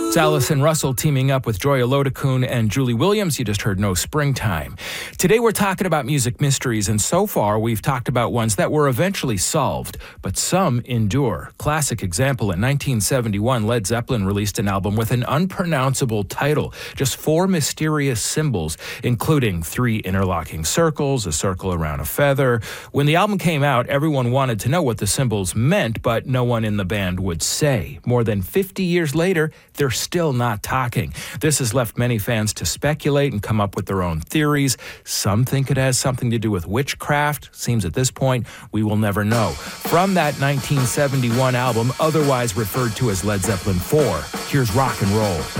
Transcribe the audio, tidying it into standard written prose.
It's Allison Russell teaming up with Joya Lodekun and Julie Williams. You just heard No Springtime. Today we're talking about music mysteries, and so far we've talked about ones that were eventually solved, but some endure. Classic example, in 1971, Led Zeppelin released an album with an unpronounceable title, just 4 mysterious symbols, including 3 interlocking circles, a circle around a feather. When the album came out, everyone wanted to know what the symbols meant, but no one in the band would say. More than 50 years later, they're still not talking. This has left many fans to speculate and come up with their own theories. Some think it has something to do with witchcraft. Seems at this point, we will never know. From that 1971 album, otherwise referred to as Led Zeppelin 4, here's Rock and Roll.